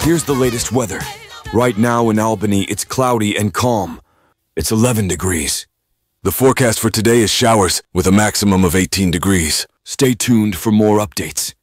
Here's the latest weather. Right now in Albany, it's cloudy and calm. It's 11 degrees. The forecast for today is showers with a maximum of 18 degrees. Stay tuned for more updates.